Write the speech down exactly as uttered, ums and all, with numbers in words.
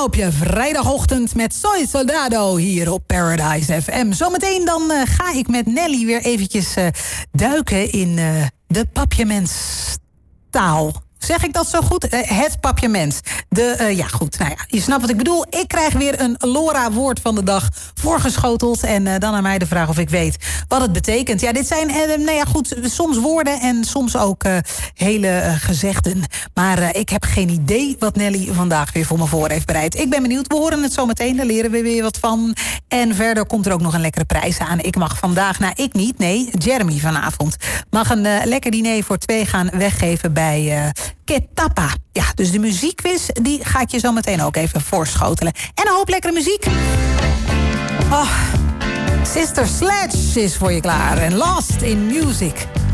op je vrijdagochtend met Soy Soldado hier op Paradise F M. Zometeen dan uh, ga ik met Nelly weer eventjes uh, duiken in uh, de papiamentstaal. Zeg ik dat zo goed? Uh, het papiament. De, uh, ja, goed. Nou ja, je snapt wat ik bedoel. Ik krijg weer een Laura-woord van de dag voorgeschoteld. En uh, dan aan mij de vraag of ik weet wat het betekent. Ja, dit zijn, uh, nou ja, goed, soms woorden en soms ook uh, hele uh, gezegden. Maar uh, ik heb geen idee wat Nelly vandaag weer voor me voor heeft bereid. Ik ben benieuwd. We horen het zo meteen. Daar leren we weer wat van. En verder komt er ook nog een lekkere prijs aan. Ik mag vandaag, nou, ik niet, nee, Jeremy vanavond mag een uh, lekker diner voor twee gaan weggeven bij uh, Ketappa. Ja, dus de muziekquiz, die ga ik je zo meteen ook even voorschotelen. En een hoop lekkere muziek. Oh, Sister Sledge is voor je klaar. En Lost in Music.